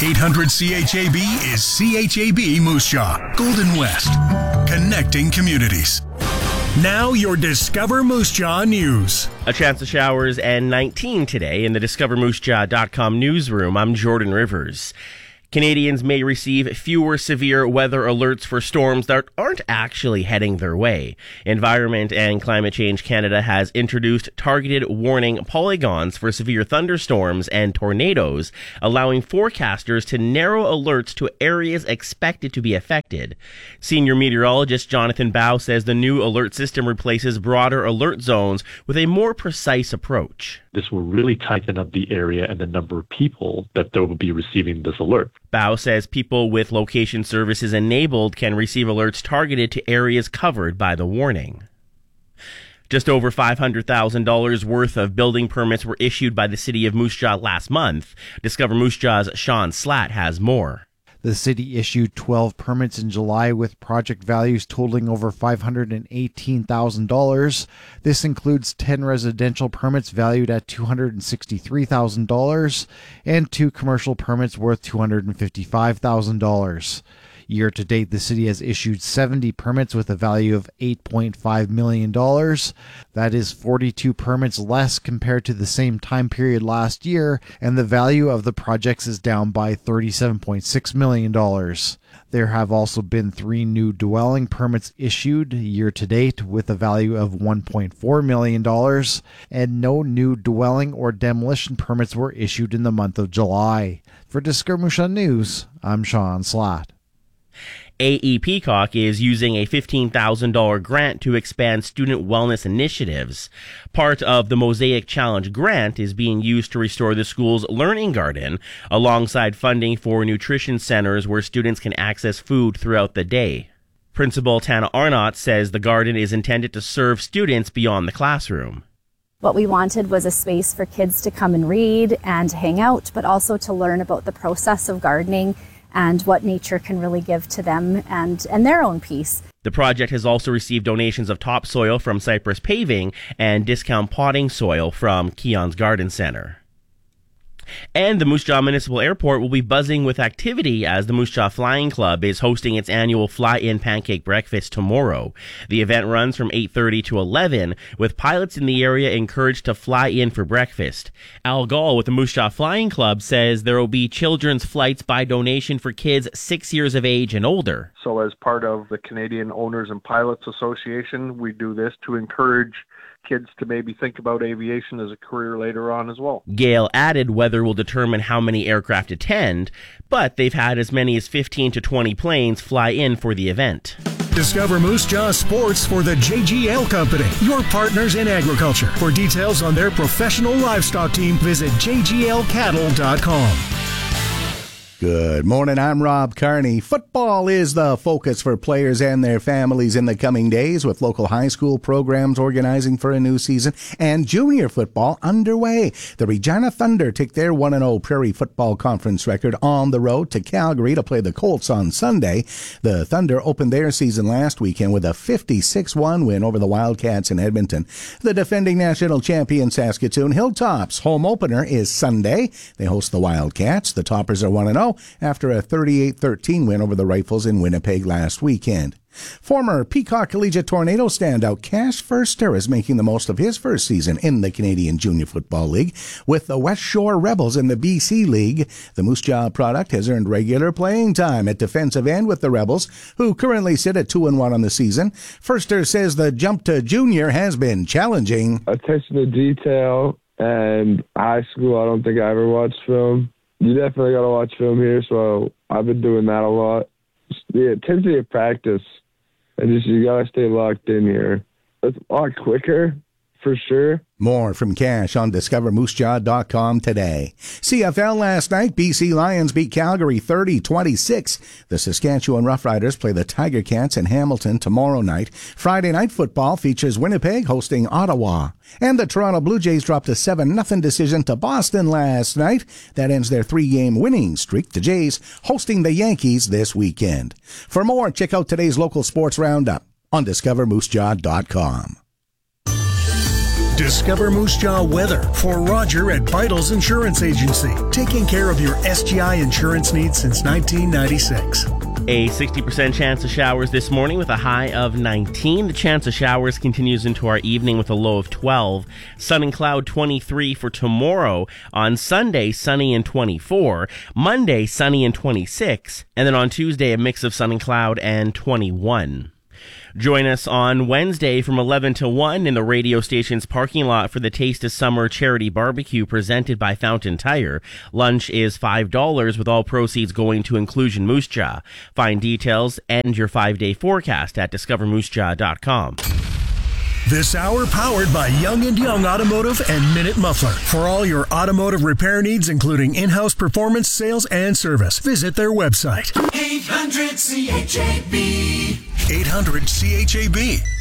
800 CHAB is CHAB Moose Jaw, Golden West, connecting communities. Now your Discover Moose Jaw news. A chance of showers and 19 today in the DiscoverMooseJaw.com newsroom. I'm Jordan Rivers. Canadians may receive fewer severe weather alerts for storms that aren't actually heading their way. Environment and Climate Change Canada has introduced targeted warning polygons for severe thunderstorms and tornadoes, allowing forecasters to narrow alerts to areas expected to be affected. Senior meteorologist Jonathan Bow says the new alert system replaces broader alert zones with a more precise approach. This will really tighten up the area and the number of people that will be receiving this alert. Bow says people with location services enabled can receive alerts targeted to areas covered by the warning. Just over $500,000 worth of building permits were issued by the city of Moose Jaw last month. Discover Moose Jaw's Sean Slatt has more. The city issued 12 permits in July with project values totaling over $518,000. This includes 10 residential permits valued at $263,000 and 2 commercial permits worth $255,000. Year to date, the city has issued 70 permits with a value of $8.5 million. That is 42 permits less compared to the same time period last year, and the value of the projects is down by $37.6 million. There have also been 3 new dwelling permits issued year to date with a value of $1.4 million, and no new dwelling or demolition permits were issued in the month of July. For Discover Moose Jaw News, I'm Sean Slatt. AE Peacock is using a $15,000 grant to expand student wellness initiatives. Part of the Mosaic Challenge grant is being used to restore the school's learning garden, alongside funding for nutrition centers where students can access food throughout the day. Principal Tana Arnott says the garden is intended to serve students beyond the classroom. What we wanted was a space for kids to come and read and hang out, but also to learn about the process of gardening and what nature can really give to them and their own peace. The project has also received donations of topsoil from Cypress Paving and discount potting soil from Keon's Garden Center. And the Moose Jaw Municipal Airport will be buzzing with activity as the Moose Jaw Flying Club is hosting its annual Fly-In Pancake Breakfast tomorrow. The event runs from 8:30 to 11, with pilots in the area encouraged to fly in for breakfast. Al Gall with the Moose Jaw Flying Club says there will be children's flights by donation for kids 6 years of age and older. So as part of the Canadian Owners and Pilots Association, we do this to encourage kids to maybe think about aviation as a career later on as well. Gale added weather will determine how many aircraft attend, but they've had as many as 15 to 20 planes fly in for the event. Discover Moose Jaw Sports for the JGL Company, your partners in agriculture. For details on their professional livestock team, visit jglcattle.com. Good morning, I'm Rob Carney. Football is the focus for players and their families in the coming days, with local high school programs organizing for a new season and junior football underway. The Regina Thunder took their 1-0 Prairie Football Conference record on the road to Calgary to play the Colts on Sunday. The Thunder opened their season last weekend with a 56-1 win over the Wildcats in Edmonton. The defending national champion Saskatoon Hilltops home opener is Sunday. They host the Wildcats. The Toppers are 1-0. After a 38-13 win over the Rifles in Winnipeg last weekend. Former Peacock Collegiate Tornado standout Cash Furster is making the most of his first season in the Canadian Junior Football League. With the West Shore Rebels in the BC League, the Moose Jaw product has earned regular playing time at defensive end with the Rebels, who currently sit at 2-1 on the season. Furster says the jump to junior has been challenging. Attention to detail, and high school, I don't think I ever watched film. You definitely got to watch film here, so I've been doing that a lot. The intensity of practice, and just you got to stay locked in here. It's a lot quicker, for sure. More from Cash on DiscoverMooseJaw.com today. CFL last night, BC Lions beat Calgary 30-26. The Saskatchewan Roughriders play the Tiger Cats in Hamilton tomorrow night. Friday night football features Winnipeg hosting Ottawa. And the Toronto Blue Jays dropped a 7-0 decision to Boston last night. That ends their 3-game winning streak. The Jays hosting the Yankees this weekend. For more, check out today's local sports roundup on DiscoverMooseJaw.com. Discover Moose Jaw weather for Roger at Vitals Insurance Agency, taking care of your SGI insurance needs since 1996. A 60% chance of showers this morning with a high of 19. The chance of showers continues into our evening with a low of 12. Sun and cloud 23 for tomorrow. On Sunday, sunny and 24. Monday, sunny and 26. And then on Tuesday, a mix of sun and cloud and 21. Join us on Wednesday from 11 to 1 in the radio station's parking lot for the Taste of Summer charity barbecue presented by Fountain Tire. Lunch is $5 with all proceeds going to Inclusion Moose Jaw. Find details and your 5-day forecast at discovermoosejaw.com. This hour powered by Young & Young Automotive and Minute Muffler. For all your automotive repair needs, including in-house performance, sales, and service, visit their website. 800-CHAB. 800-CHAB.